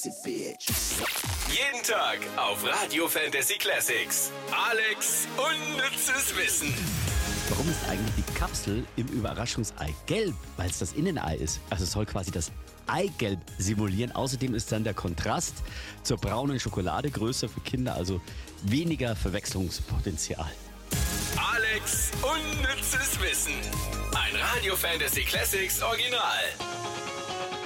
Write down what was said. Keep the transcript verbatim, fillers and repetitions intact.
sexy bitch. Jeden Tag auf Radio Fantasy Classics. Alex unnützes Wissen. Warum ist eigentlich die Kapsel im Überraschungsei gelb? Weil es das Innenei ist. Also es soll quasi das Eigelb simulieren. Außerdem ist dann der Kontrast zur braunen Schokolade größer für Kinder, also weniger Verwechslungspotenzial. Alex unnützes Wissen. Ein Radio Fantasy Classics Original.